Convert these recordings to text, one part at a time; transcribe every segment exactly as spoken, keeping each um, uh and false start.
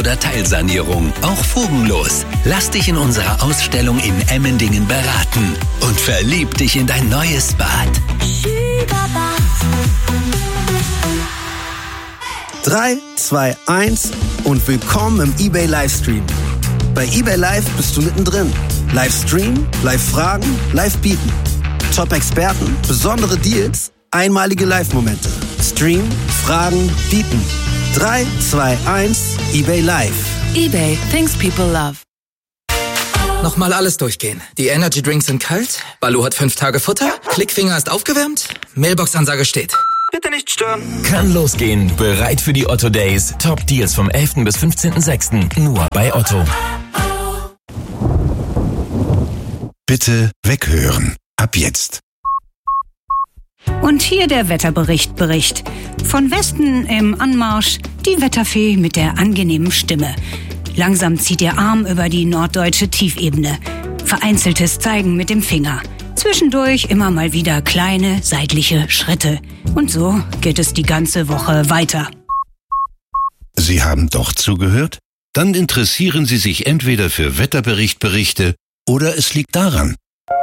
oder Teilsanierung, auch fugenlos. Lass dich in unserer Ausstellung in Emmendingen beraten und verlieb dich in dein neues Bad. drei, zwei, eins und willkommen im eBay Livestream. Bei eBay Live bist du mittendrin. Livestream, Live-Fragen, Live-Bieten. Top-Experten, besondere Deals, einmalige Live-Momente. Stream, Fragen, Bieten. drei, zwei, eins, eBay Live. eBay, things people love. Nochmal alles durchgehen. Die Energy Drinks sind kalt, Baloo hat fünf Tage Futter, Klickfinger ist aufgewärmt, Mailbox-Ansage steht. Bitte nicht stören. Kann losgehen. Bereit für die Otto Days. Top Deals vom elften bis fünfzehnten sechsten Nur bei Otto. Bitte weghören. Ab jetzt. Und hier der Wetterbericht Bericht. Von Westen im Anmarsch die Wetterfee mit der angenehmen Stimme. Langsam zieht ihr Arm über die norddeutsche Tiefebene. Vereinzeltes Zeigen mit dem Finger. Zwischendurch immer mal wieder kleine seitliche Schritte. Und so geht es die ganze Woche weiter. Sie haben doch zugehört? Dann interessieren Sie sich entweder für Wetterberichtberichte oder es liegt daran.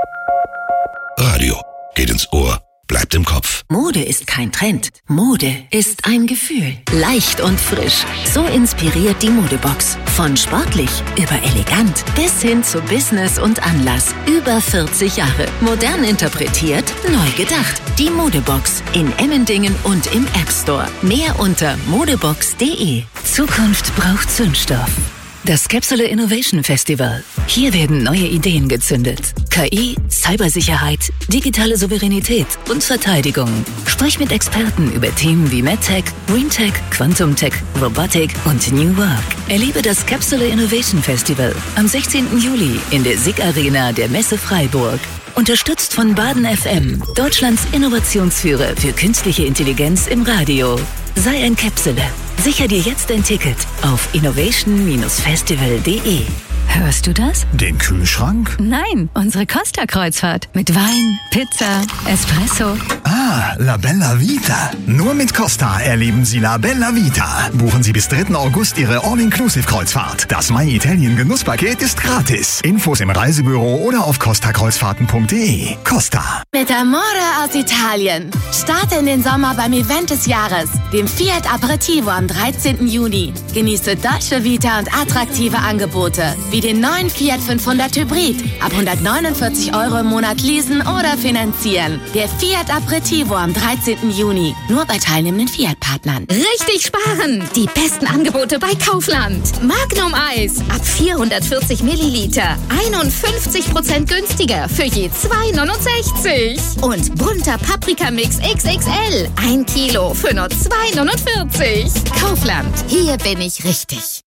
Radio geht ins Ohr, bleibt im Kopf. Mode ist kein Trend. Mode ist ein Gefühl. Leicht und frisch. So inspiriert die Modebox. Von sportlich über elegant bis hin zu Business und Anlass. Über vierzig Jahre. Modern interpretiert, neu gedacht. Die Modebox in Emmendingen und im App Store. Mehr unter modebox punkt de. Zukunft braucht Zündstoff. Das Capsule Innovation Festival. Hier werden neue Ideen gezündet. K I, Cybersicherheit, digitale Souveränität und Verteidigung. Sprich mit Experten über Themen wie MedTech, GreenTech, Quantum-Tech, Robotik und New Work. Erlebe das Capsule Innovation Festival am sechzehnten Juli in der S I G Arena der Messe Freiburg. Unterstützt von Baden F M, Deutschlands Innovationsführer für künstliche Intelligenz im Radio. Sei ein Capsule. Sicher dir jetzt ein Ticket auf innovation Bindestrich festival punkt de. Hörst du das? Den Kühlschrank? Nein, unsere Costa-Kreuzfahrt. Mit Wein, Pizza, Espresso. Ah, La Bella Vita. Nur mit Costa erleben Sie La Bella Vita. Buchen Sie bis dritten August Ihre All-Inclusive-Kreuzfahrt. Das My Italien Genusspaket ist gratis. Infos im Reisebüro oder auf costa kreuzfahrten punkt de. Costa. Mit Amore aus Italien. Starte in den Sommer beim Event des Jahres, dem Fiat Aperitivo am dreizehnten Juni. Genieße Dolce Vita und attraktive Angebote, wie den neuen Fiat fünfhundert Hybrid. Ab hundertneunundvierzig Euro im Monat leasen oder finanzieren. Der Fiat Aperitivo am dreizehnten Juni. Nur bei teilnehmenden Fiat-Partnern. Richtig sparen! Die besten Angebote bei Kaufland. Magnum Eis ab vierhundertvierzig Milliliter. einundfünfzig Prozent günstiger für je zwei neunundsechzig. Und bunter Paprikamix X X L. Ein Kilo für nur zwei neunundvierzig. Kaufland. Hier bin ich richtig.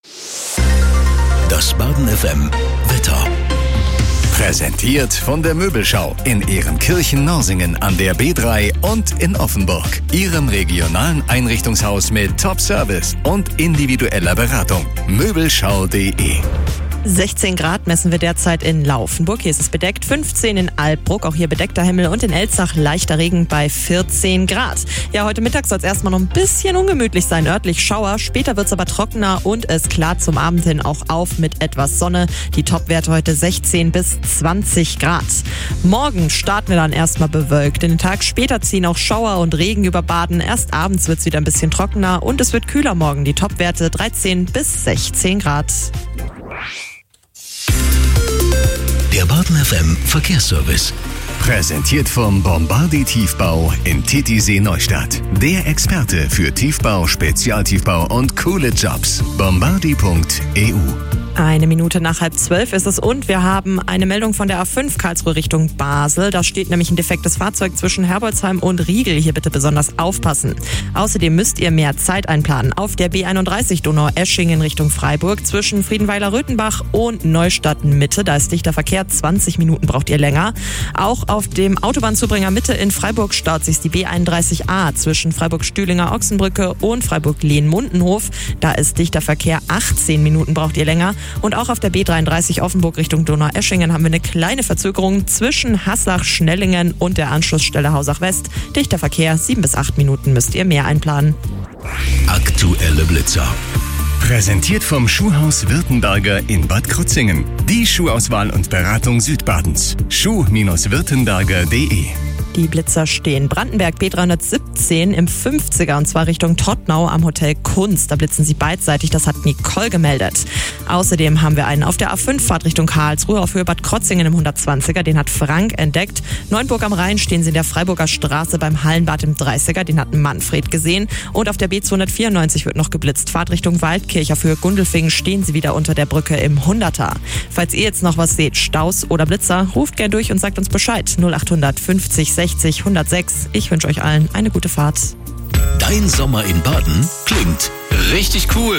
Das Baden F M Wetter. Präsentiert von der Möbelschau in Ehrenkirchen-Norsingen an der B drei und in Offenburg. Ihrem regionalen Einrichtungshaus mit Top-Service und individueller Beratung. Möbelschau punkt de. sechzehn Grad messen wir derzeit in Laufenburg. Hier ist es bedeckt. fünfzehn in Alpbruck, auch hier bedeckter Himmel. Und in Elzach leichter Regen bei vierzehn Grad. Ja, heute Mittag soll es erstmal noch ein bisschen ungemütlich sein. Örtlich Schauer. Später wird es aber trockener und es klart zum Abend hin auch auf mit etwas Sonne. Die Topwerte heute sechzehn bis zwanzig Grad. Morgen starten wir dann erstmal bewölkt. In den Tag später ziehen auch Schauer und Regen über Baden. Erst abends wird es wieder ein bisschen trockener und es wird kühler morgen. Die Topwerte dreizehn bis sechzehn Grad. Der Baden F M Verkehrsservice. Präsentiert vom Bombardi Tiefbau in Titisee Neustadt. Der Experte für Tiefbau, Spezialtiefbau und coole Jobs. bombardi punkt e u. Eine Minute nach halb zwölf ist es und wir haben eine Meldung von der A fünf Karlsruhe Richtung Basel. Da steht nämlich ein defektes Fahrzeug zwischen Herbolzheim und Riegel. Hier bitte besonders aufpassen. Außerdem müsst ihr mehr Zeit einplanen. Auf der B einunddreißig Donau-Eschingen Richtung Freiburg zwischen Friedenweiler-Röthenbach und Neustadt-Mitte. Da ist dichter Verkehr. zwanzig Minuten braucht ihr länger. Auch auf dem Autobahnzubringer Mitte in Freiburg staut sich die B einunddreißig A zwischen Freiburg-Stühlinger-Ochsenbrücke und Freiburg-Lehn-Mundenhof. Da ist dichter Verkehr. achtzehn Minuten braucht ihr länger. Und auch auf der B dreiunddreißig Offenburg Richtung Donau-Eschingen haben wir eine kleine Verzögerung zwischen Haslach-Schnellingen und der Anschlussstelle Hausach-West. Dichter Verkehr, sieben bis acht Minuten müsst ihr mehr einplanen. Aktuelle Blitzer. Präsentiert vom Schuhhaus Württemberger in Bad Krozingen. Die Schuhauswahl und Beratung Südbadens. schuh württemberger punkt de. Die Blitzer stehen Brandenberg B dreihundertsiebzehn im fünfziger und zwar Richtung Tottnau am Hotel Kunst. Da blitzen sie beidseitig, das hat Nicole gemeldet. Außerdem haben wir einen auf der A fünf Fahrt Richtung Karlsruhe auf Höhe Bad Krotzingen im hundertzwanziger, den hat Frank entdeckt. Neuenburg am Rhein stehen sie in der Freiburger Straße beim Hallenbad im dreißiger, den hat Manfred gesehen. Und auf der B zweihundertvierundneunzig wird noch geblitzt. Fahrt Richtung Waldkirch auf Höhe Gundelfingen stehen sie wieder unter der Brücke im hunderter. Falls ihr jetzt noch was seht, Staus oder Blitzer, ruft gern durch und sagt uns Bescheid. null achthundert fünfzig sechzig hundertsechs. Ich wünsche euch allen eine gute Fahrt. Dein Sommer in Baden klingt richtig cool.